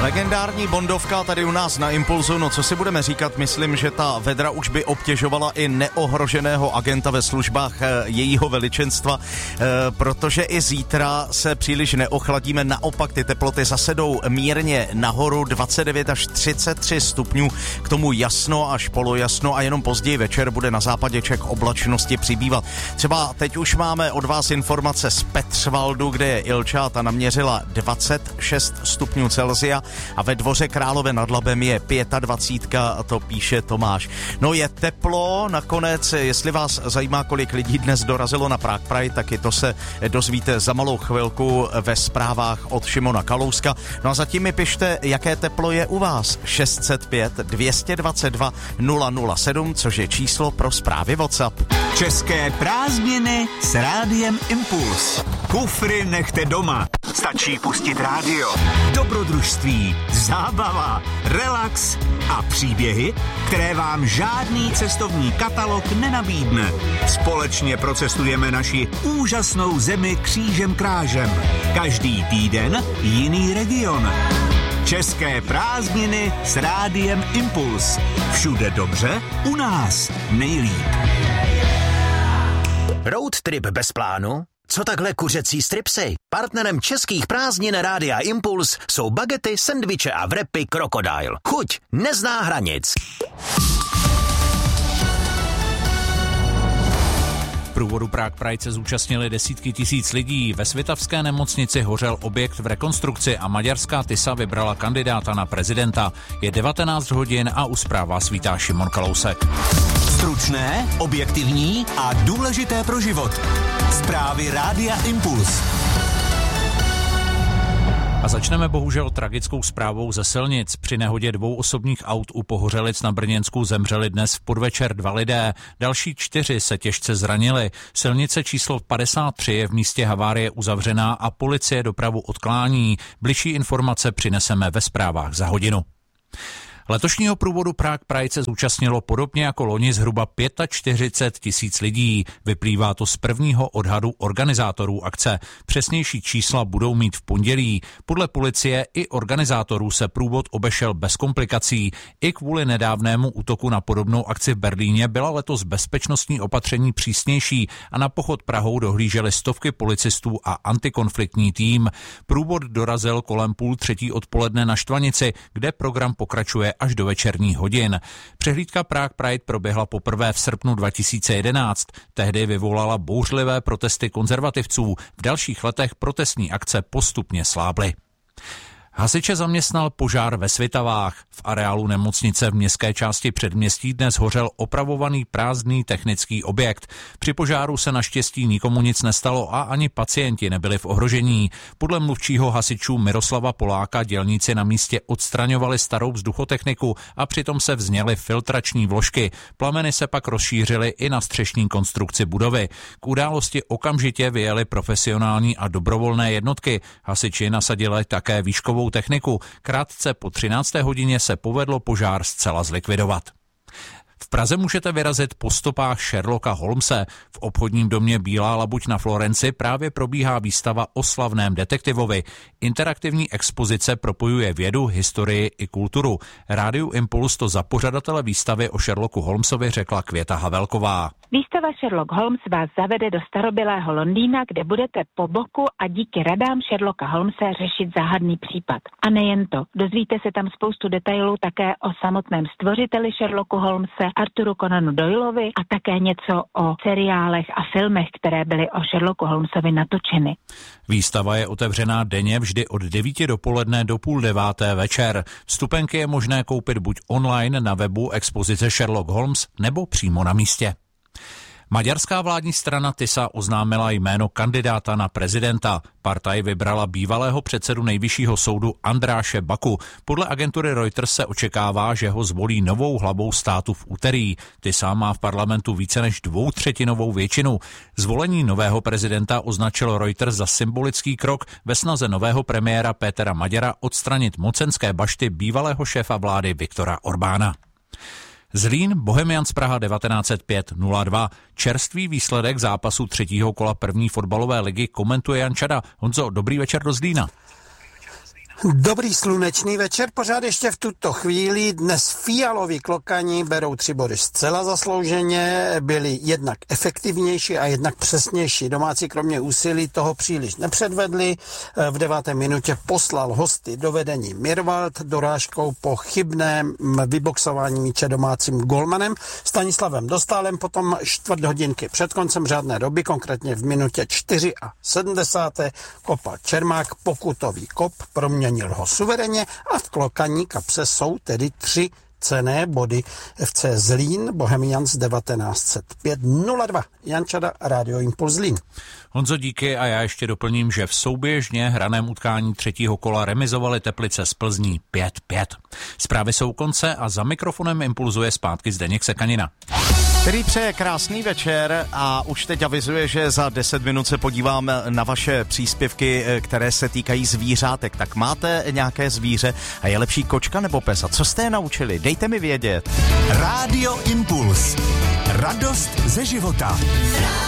Legendární bondovka tady u nás na Impulzu, no co si budeme říkat, myslím, že ta vedra už by obtěžovala i neohroženého agenta ve službách jejího veličenstva, protože i zítra se příliš neochladíme, naopak ty teploty zase jdou mírně nahoru, 29 až 33 stupňů, k tomu jasno až polojasno a jenom později večer bude na západě Čech oblačnosti přibývat. Třeba teď už máme od vás informace z Petřvaldu, kde je Ilča, ta naměřila 26 stupňů Celsia a ve Dvoře Králové nad Labem je 25, to píše Tomáš. No je teplo, nakonec, jestli vás zajímá, kolik lidí dnes dorazilo na Prague Pride, tak i to se dozvíte za malou chvilku ve zprávách od Šimona Kalouska. No a zatím mi pište, jaké teplo je u vás. 605 222 007, což je číslo pro zprávy WhatsApp. České prázdniny s Rádiem Impuls. Kufry nechte doma. Stačí pustit rádio. Dobrodružství, zábava, relax a příběhy, které vám žádný cestovní katalog nenabídne. Společně procestujeme naši úžasnou zemi křížem krážem. Každý týden jiný region. České prázdniny s Rádiem Impuls. Všude dobře, u nás nejlíp. Road trip bez plánu? Co takhle kuřecí stripsy? Partnerem českých prázdnin Rádia Impuls jsou bagety, sendviče a wrapy Crocodile. Chuť nezná hranic. V průvodu Prague Pride se zúčastnili desítky tisíc lidí. Ve Svitavské nemocnici hořel objekt v rekonstrukci a maďarská Tisa vybrala kandidáta na prezidenta. Je 19 hodin a u zpráv vás vítá Šimon Kalousek. Stručné, objektivní a důležité pro život. Zprávy Rádia Impuls. A začneme bohužel tragickou zprávou ze silnic. Při nehodě 2 osobních aut u Pohořelic na Brněnsku zemřeli dnes v podvečer 2 lidé. Další 4 se těžce zranili. Silnice číslo 53 je v místě havárie uzavřená a policie dopravu odklání. Bližší informace přineseme ve zprávách za hodinu. Letošního průvodu Prague Pride se zúčastnilo podobně jako loni zhruba 45 tisíc lidí. Vyplývá to z prvního odhadu organizátorů akce. Přesnější čísla budou mít v pondělí. Podle policie i organizátorů se průvod obešel bez komplikací. I kvůli nedávnému útoku na podobnou akci v Berlíně byla letos bezpečnostní opatření přísnější a na pochod Prahou dohlížely stovky policistů a antikonfliktní tým. Průvod dorazil kolem 2:30 odpoledne na Štvanici, kde program pokračuje až do večerních hodin. Přehlídka Prague Pride proběhla poprvé v srpnu 2011. Tehdy vyvolala bouřlivé protesty konzervativců. V dalších letech protestní akce postupně slábly. Hasiče zaměstnal požár ve Svitavách. V areálu nemocnice v městské části předměstí dnes hořel opravovaný prázdný technický objekt. Při požáru se naštěstí nikomu nic nestalo a ani pacienti nebyli v ohrožení. Podle mluvčího hasičů Miroslava Poláka dělníci na místě odstraňovali starou vzduchotechniku a přitom se vzněly filtrační vložky. Plameny se pak rozšířily i na střešní konstrukci budovy. K události okamžitě vyjeli profesionální a dobrovolné jednotky. Hasiči nasadili také výškovou techniku. Krátce po 13. hodině se povedlo požár zcela zlikvidovat. V Praze můžete vyrazit po stopách Sherlocka Holmese. V obchodním domě Bílá labuť na Florenci právě probíhá výstava o slavném detektivovi. Interaktivní expozice propojuje vědu, historii i kulturu. Rádiu Impuls to za pořadatele výstavy o Sherlocku Holmesovi řekla Květa Havelková. Výstava Sherlock Holmes vás zavede do starobylého Londýna, kde budete po boku a díky radám Sherlocka Holmese řešit záhadný případ. A nejen to, dozvíte se tam spoustu detailů také o samotném stvořiteli Sherlocku Holmese, Arthuru Conanu Doyleovi a také něco o seriálech a filmech, které byly o Sherlocku Holmesovi natočeny. Výstava je otevřená denně vždy od 9 dopoledne do 8:30 večer. Vstupenky je možné koupit buď online na webu expozice Sherlock Holmes nebo přímo na místě. Maďarská vládní strana Tisa oznámila jméno kandidáta na prezidenta. Partaj vybrala bývalého předsedu nejvyššího soudu Andráše Baku. Podle agentury Reuters se očekává, že ho zvolí novou hlavou státu v úterý. Tisa má v parlamentu více než 2/3 většinu. Zvolení nového prezidenta označil Reuters za symbolický krok ve snaze nového premiéra Pétera Maďara odstranit mocenské bašty bývalého šéfa vlády Viktora Orbána. Zlín, Bohemians Praha 1905-02. Čerstvý výsledek zápasu 3. kola první fotbalové ligy komentuje Jan Čada. Honzo, dobrý večer do Zlína. Dobrý slunečný večer, pořád ještě v tuto chvíli. Dnes fialoví klokani berou 3 body zcela zaslouženě, byli jednak efektivnější a jednak přesnější. Domácí kromě úsilí toho příliš nepředvedli. V 9. minutě poslal hosty do vedení Mirwald dorážkou po chybném vyboxování míče domácím golmanem Stanislavem Dostálem, potom 4 hodinky před koncem řádné doby, konkrétně v minutě 74. kopal Čermák pokutový kop, proměnil ho suverénně a v klokaní kapse jsou tedy 3 cenné body. FC Zlín, Bohemians 1905-02. Jančada, Radio Impuls Zlín. Honzo, díky a já ještě doplním, že v souběžně hraném utkání 3. kola remizovali Teplice z Plzní 5-5. Zprávy jsou konce a za mikrofonem impulzuje zpátky Zdeněk Sekanina. Který přeje krásný večer a už teď avizuje, že za 10 minut se podívám na vaše příspěvky, které se týkají zvířátek. Tak máte nějaké zvíře a je lepší kočka nebo pes? A co jste je naučili? Dejte mi vědět. Rádio Impuls. Radost ze života.